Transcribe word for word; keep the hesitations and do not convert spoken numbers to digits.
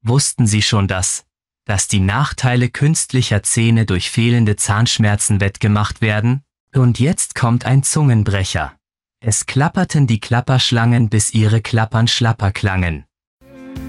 Wussten Sie schon das, dass die Nachteile künstlicher Zähne durch fehlende Zahnschmerzen wettgemacht werden? Und jetzt kommt ein Zungenbrecher. Es klapperten die Klapperschlangen, bis ihre Klappern schlapper klangen.